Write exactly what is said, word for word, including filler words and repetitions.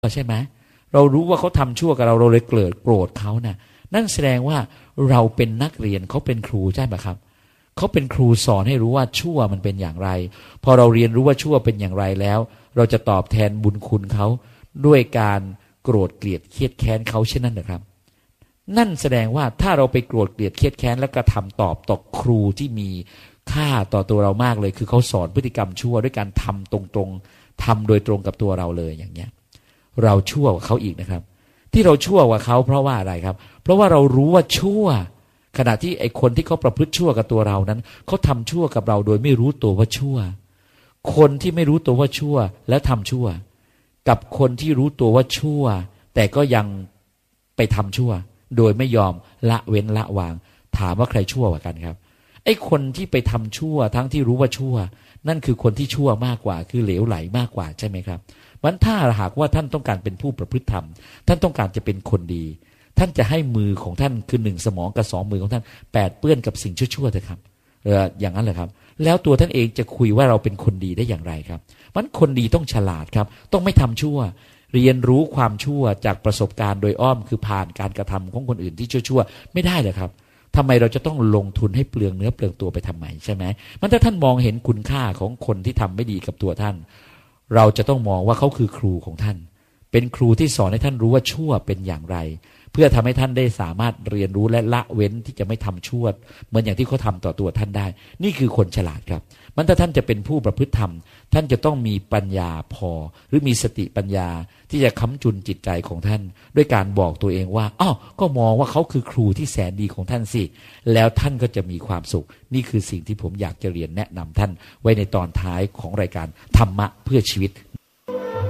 ใช่ไหมเรารู้ว่าเขาทำชั่วกับเราเราเลยเกลียดโกรธเขาเนี่ยนั่นแสดงว่าเราเป็นนักเรียนเขาเป็นครูใช่ไหมครับเขาเป็นครูสอนให้รู้ว่าชั่วมันเป็นอย่างไรพอเราเรียนรู้ว่าชั่วเป็นอย่างไรแล้วเราจะตอบแทนบุญคุณเขาด้วยการโกรธเกลียดเครียดแค้นเขาเช่นนั้นนะครับนั่นแสดงว่าถ้าเราไปโกรธเกลียดเครียดแค้นแล้วก็ทำตอบต่อครูที่มีค่าต่อตัวเรามากเลยคือเขาสอนพฤติกรรมชั่วด้วยการทำตรงๆทำโดยตรงกับตัวเราเลยอย่างเงี้ยเราชั่วกว่าเขาอีกนะครับที่เราชั่วกว่าเขาเพราะว่าอะไรครับเพราะว่าเรารู้ว่าชั่วขณะที่ไอ้คนที่เขาประพฤติชั่วกับตัวเรานั้นเขาทำชั่วกับเราโดยไม่รู้ตัวว่าชั่วคนที่ไม่รู้ตัวว่าชั่วแล้วทำชั่วกับคนที่รู้ตัวว่าชั่วแต่ก็ยังไปทำชั่วโดยไม่ยอมละเว้นละวางถามว่าใครชั่วกว่ากันครับไอ้คนที่ไปทำชั่วทั้งที่รู้ว่าชั่วนั่นคือคนที่ชั่วมากกว่าคือเหลวไหลมากกว่าใช่ไหมครับวันถ้าหากว่าท่านต้องการเป็นผู้ประพฤติธรรมท่านต้องการจะเป็นคนดีท่านจะให้มือของท่านคือหนึ่งสมองกับสองมือของท่านแปดเปื้อนกับสิ่งชั่วๆเถอะครับเอออย่างนั้นแหละครับแล้วตัวท่านเองจะคุยว่าเราเป็นคนดีได้อย่างไรครับมันคนดีต้องฉลาดครับต้องไม่ทำชั่วเรียนรู้ความชั่วจากประสบการณ์โดยอ้อมคือผ่านการกระทำของคนอื่นที่ชั่วๆไม่ได้เลยครับทำไมเราจะต้องลงทุนให้เปลืองเนื้อเปลืองตัวไปทำไมใช่ไหมมันถ้าท่านมองเห็นคุณค่าของคนที่ทำไม่ดีกับตัวท่านเราจะต้องมองว่าเขาคือครูของท่านเป็นครูที่สอนให้ท่านรู้ว่าชั่วเป็นอย่างไรเพื่อทำให้ท่านได้สามารถเรียนรู้และละเว้นที่จะไม่ทำชั่วเหมือนอย่างที่เขาทำต่อตัวท่านได้นี่คือคนฉลาดครับมันถ้าท่านจะเป็นผู้ประพฤติธรรมท่านจะต้องมีปัญญาพอหรือมีสติปัญญาที่จะค้ำจุนจิตใจของท่านด้วยการบอกตัวเองว่าอ้าวก็มองว่าเขาคือครูที่แสนดีของท่านสิแล้วท่านก็จะมีความสุขนี่คือสิ่งที่ผมอยากจะเรียนแนะนำท่านไว้ในตอนท้ายของรายการธรรมะเพื่อชีวิต